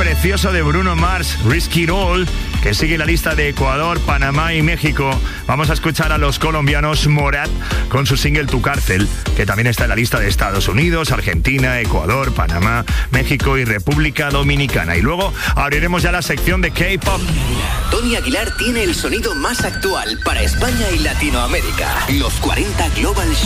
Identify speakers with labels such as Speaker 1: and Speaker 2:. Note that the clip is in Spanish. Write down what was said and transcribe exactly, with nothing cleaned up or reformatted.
Speaker 1: precioso de Bruno Mars, Risk It All, que sigue la lista de Ecuador, Panamá y México. Vamos a escuchar a los colombianos Morat con su single Tu Cárcel, que también está en la lista de Estados Unidos, Argentina, Ecuador, Panamá, México y República Dominicana. Y luego abriremos ya la sección de K-pop.
Speaker 2: Tony Aguilar tiene el sonido más actual para España y Latinoamérica. Los cuarenta Global